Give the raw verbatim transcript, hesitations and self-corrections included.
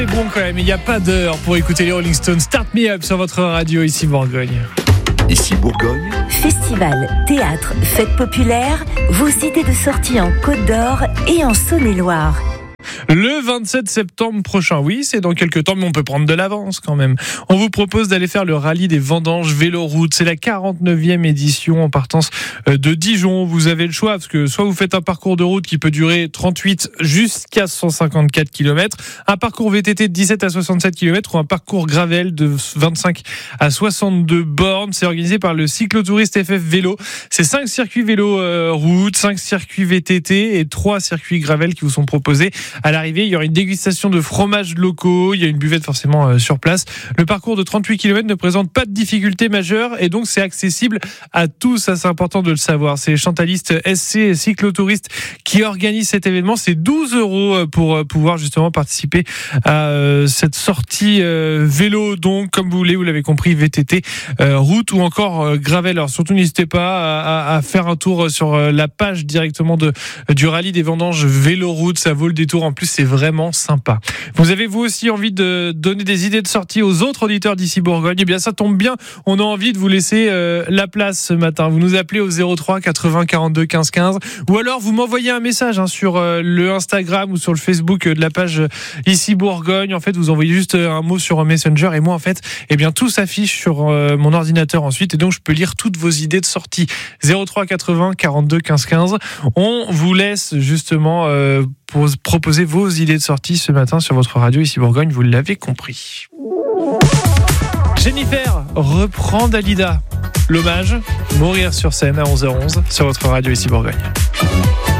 C'est bon quand même, il n'y a pas d'heure pour écouter les Rolling Stones. Start Me Up sur votre radio ici Bourgogne. Ici Bourgogne. Festival, théâtre, fêtes populaires, vos idées de sortie en Côte d'Or et en Saône-et-Loire. Le vingt-sept septembre prochain, oui, c'est dans quelques temps, mais on peut prendre de l'avance quand même. On vous propose d'aller faire le rallye des vendanges Véloroute. C'est la quarante-neuvième édition en partance de Dijon. Vous avez le choix, parce que soit vous faites un parcours de route qui peut durer trente-huit jusqu'à cent cinquante-quatre kilomètres, un parcours V T T de dix-sept à soixante-sept kilomètres ou un parcours gravel de vingt-cinq à soixante-deux bornes. C'est organisé par le cyclotouriste F F Vélo. C'est cinq circuits vélo euh, route, cinq circuits V T T et trois circuits gravel qui vous sont proposés. À l'arrivée, il y aura une dégustation de fromages locaux, il y a une buvette forcément euh, sur place. Le parcours de trente-huit kilomètres ne présente pas de difficulté majeure et donc c'est accessible à tous, ça c'est important de le savoir. C'est Chantaliste S C Cyclotouristes qui organise cet événement. C'est douze euros pour euh, pouvoir justement participer à euh, cette sortie euh, vélo, donc comme vous voulez, vous l'avez compris, V T T, euh, route ou encore euh, gravel. Alors surtout n'hésitez pas à, à, à faire un tour sur euh, la page directement de, du rallye des vendanges Véloroute, ça vaut le détour. En plus, c'est vraiment sympa. Vous avez vous aussi envie de donner des idées de sortie aux autres auditeurs d'ici Bourgogne? Eh bien, ça tombe bien. On a envie de vous laisser euh, la place ce matin. Vous nous appelez au zéro trois quatre-vingts quarante-deux quinze quinze ou alors vous m'envoyez un message hein, sur euh, le Instagram ou sur le Facebook de la page euh, ici Bourgogne. En fait, vous envoyez juste un mot sur Messenger et moi, en fait, eh bien, tout s'affiche sur euh, mon ordinateur ensuite et donc je peux lire toutes vos idées de sortie. zéro trois quatre-vingts quarante-deux quinze quinze. On vous laisse justement euh, pour proposer vos idées de sortie ce matin sur votre radio ici Bourgogne, vous l'avez compris. Jennifer reprend Dalida. L'hommage, mourir sur scène à onze heures onze sur votre radio ici Bourgogne.